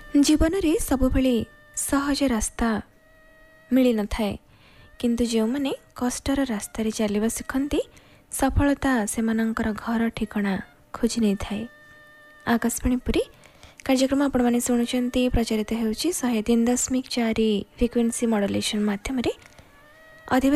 जीवन में सबुबले सहज रास्ता मिल न थाए किंतु जो मैंने कष्टर रास्तार चलवा शिखती सफलता से घर ठिकणा खोजी नहीं थाए। आकाशवाणी पुरी कार्यक्रम आपण मैंने शुणुंट प्रचारित होती 103.4 फ्रिक्वेन्सी मॉड्यूलेशन माध्यम